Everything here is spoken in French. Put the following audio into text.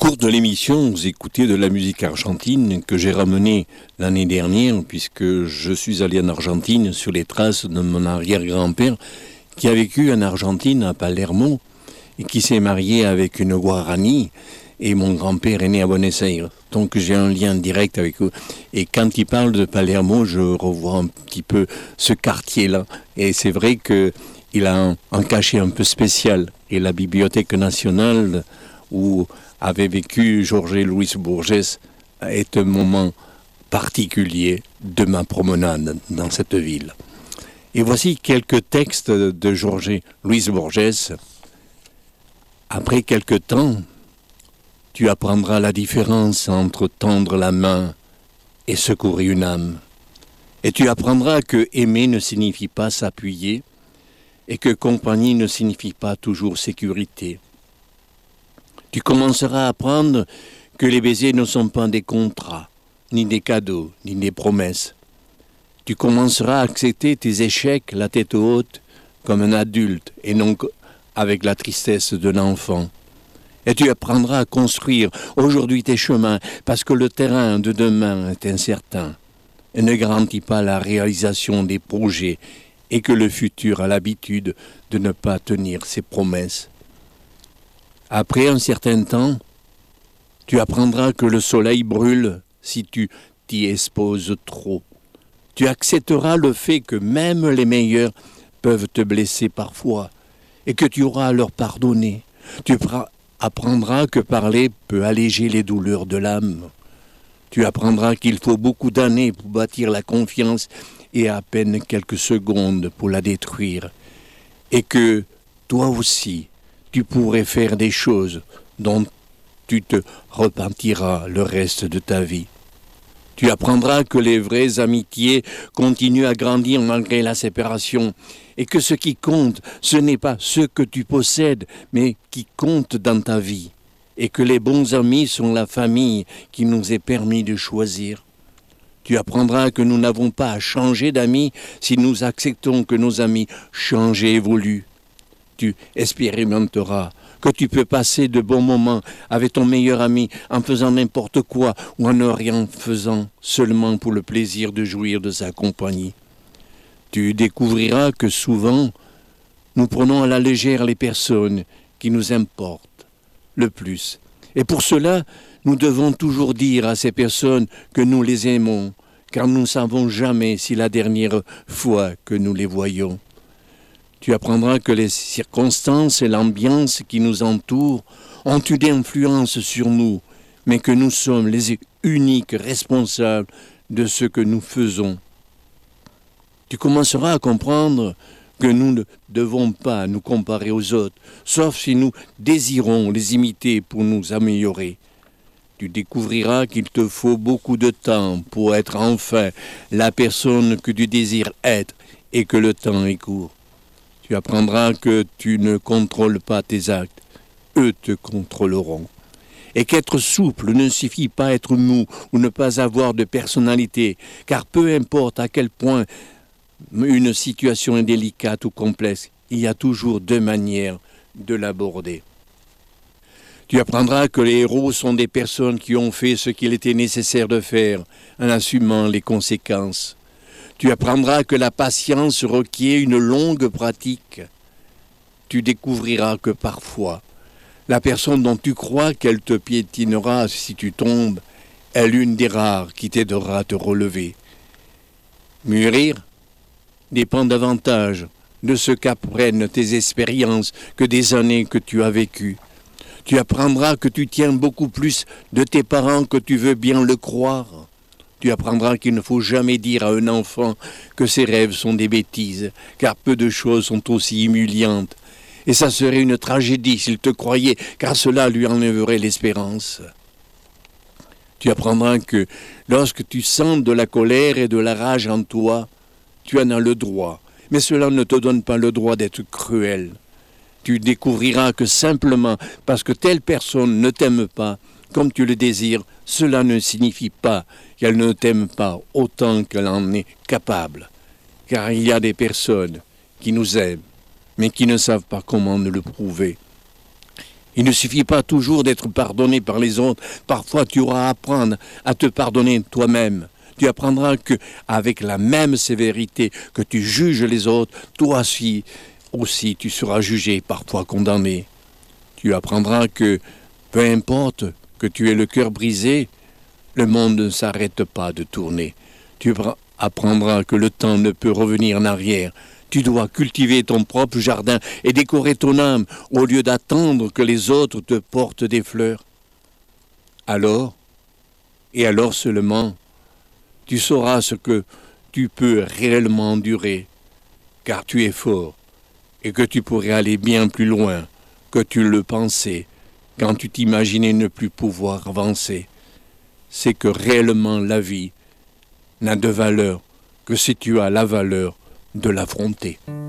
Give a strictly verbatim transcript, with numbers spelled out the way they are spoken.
cours de l'émission, vous écoutez de la musique argentine que j'ai ramenée l'année dernière, puisque je suis allé en Argentine sur les traces de mon arrière-grand-père qui a vécu en Argentine, à Palermo, et qui s'est marié avec une Guarani, et mon grand-père est né à Buenos Aires. Donc j'ai un lien direct avec eux. Et quand il parle de Palermo, je revois un petit peu ce quartier-là. Et c'est vrai qu'il a un, un cachet un peu spécial. Et la Bibliothèque nationale, où avait vécu Jorge Luis Borges, est un moment particulier de ma promenade dans cette ville. Et voici quelques textes de Jorge Luis Borges. Après quelque temps, tu apprendras la différence entre tendre la main et secourir une âme. Et tu apprendras que aimer ne signifie pas s'appuyer et que compagnie ne signifie pas toujours sécurité. Tu commenceras à apprendre que les baisers ne sont pas des contrats, ni des cadeaux, ni des promesses. Tu commenceras à accepter tes échecs la tête haute comme un adulte et non avec la tristesse d'un enfant. Et tu apprendras à construire aujourd'hui tes chemins parce que le terrain de demain est incertain et ne garantit pas la réalisation des projets et que le futur a l'habitude de ne pas tenir ses promesses. Après un certain temps, tu apprendras que le soleil brûle si tu t'y exposes trop. Tu accepteras le fait que même les meilleurs peuvent te blesser parfois et que tu auras à leur pardonner. Tu apprendras que parler peut alléger les douleurs de l'âme. Tu apprendras qu'il faut beaucoup d'années pour bâtir la confiance et à peine quelques secondes pour la détruire. Et que toi aussi, tu pourrais faire des choses dont tu te repentiras le reste de ta vie. Tu apprendras que les vraies amitiés continuent à grandir malgré la séparation et que ce qui compte, ce n'est pas ce que tu possèdes, mais qui compte dans ta vie. Et que les bons amis sont la famille qui nous est permis de choisir. Tu apprendras que nous n'avons pas à changer d'amis si nous acceptons que nos amis changent et évoluent. Tu expérimenteras que tu peux passer de bons moments avec ton meilleur ami en faisant n'importe quoi ou en ne rien faisant seulement pour le plaisir de jouir de sa compagnie. Tu découvriras que souvent, nous prenons à la légère les personnes qui nous importent le plus. Et pour cela, nous devons toujours dire à ces personnes que nous les aimons, car nous ne savons jamais si la dernière fois que nous les voyons. Tu apprendras que les circonstances et l'ambiance qui nous entourent ont une influence sur nous, mais que nous sommes les uniques responsables de ce que nous faisons. Tu commenceras à comprendre que nous ne devons pas nous comparer aux autres, sauf si nous désirons les imiter pour nous améliorer. Tu découvriras qu'il te faut beaucoup de temps pour être enfin la personne que tu désires être et que le temps est court. Tu apprendras que tu ne contrôles pas tes actes, eux te contrôleront. Et qu'être souple ne suffit pas à être mou ou ne pas avoir de personnalité, car peu importe à quel point une situation est délicate ou complexe, il y a toujours deux manières de l'aborder. Tu apprendras que les héros sont des personnes qui ont fait ce qu'il était nécessaire de faire en assumant les conséquences. Tu apprendras que la patience requiert une longue pratique. Tu découvriras que parfois, la personne dont tu crois qu'elle te piétinera si tu tombes est l'une des rares qui t'aidera à te relever. Mûrir dépend davantage de ce qu'apprennent tes expériences que des années que tu as vécues. Tu apprendras que tu tiens beaucoup plus de tes parents que tu veux bien le croire. Tu apprendras qu'il ne faut jamais dire à un enfant que ses rêves sont des bêtises, car peu de choses sont aussi humiliantes. Et ça serait une tragédie s'il te croyait, car cela lui enlèverait l'espérance. Tu apprendras que lorsque tu sens de la colère et de la rage en toi, tu en as le droit, mais cela ne te donne pas le droit d'être cruel. Tu découvriras que simplement parce que telle personne ne t'aime pas, comme tu le désires, cela ne signifie pas qu'elle ne t'aime pas autant qu'elle en est capable. Car il y a des personnes qui nous aiment, mais qui ne savent pas comment nous le prouver. Il ne suffit pas toujours d'être pardonné par les autres. Parfois, tu auras à apprendre à te pardonner toi-même. Tu apprendras que, avec la même sévérité que tu juges les autres, toi aussi, aussi tu seras jugé, parfois condamné. Tu apprendras que, peu importe que tu aies le cœur brisé, le monde ne s'arrête pas de tourner. Tu apprendras que le temps ne peut revenir en arrière. Tu dois cultiver ton propre jardin et décorer ton âme au lieu d'attendre que les autres te portent des fleurs. Alors, et alors seulement, tu sauras ce que tu peux réellement endurer, car tu es fort et que tu pourrais aller bien plus loin que tu le pensais quand tu t'imaginais ne plus pouvoir avancer. C'est que réellement la vie n'a de valeur que si tu as la valeur de l'affronter.